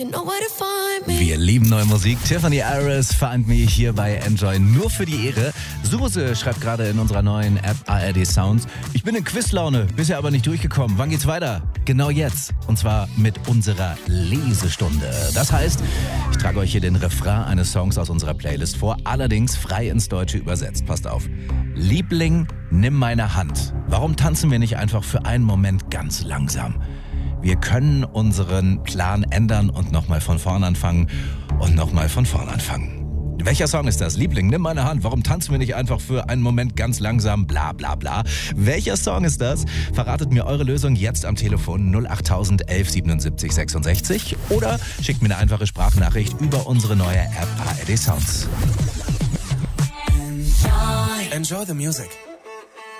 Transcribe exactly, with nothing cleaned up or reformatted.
Wir lieben neue Musik. Tiffany Iris vereint mich hier bei Enjoy nur für die Ehre. Suse schreibt gerade in unserer neuen App A R D Sounds: Ich bin in Quizlaune, bisher aber nicht durchgekommen. Wann geht's weiter? Genau jetzt. Und zwar mit unserer Lesestunde. Das heißt, ich trage euch hier den Refrain eines Songs aus unserer Playlist vor, allerdings frei ins Deutsche übersetzt. Passt auf. Liebling, nimm meine Hand. Warum tanzen wir nicht einfach für einen Moment ganz langsam? Wir können unseren Plan ändern und nochmal von vorn anfangen und nochmal von vorn anfangen. Welcher Song ist das? Liebling, nimm meine Hand. Warum tanzen wir nicht einfach für einen Moment ganz langsam? Bla bla bla. Welcher Song ist das? Verratet mir eure Lösung jetzt am Telefon null acht tausend elf siebenundsiebzig sechsundsechzig oder schickt mir eine einfache Sprachnachricht über unsere neue App A R D Sounds. Enjoy the music.